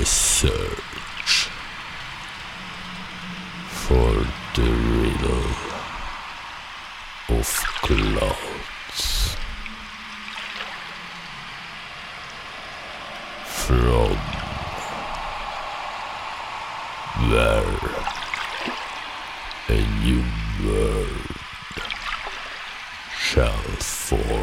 search for the riddle of clouds. From where a new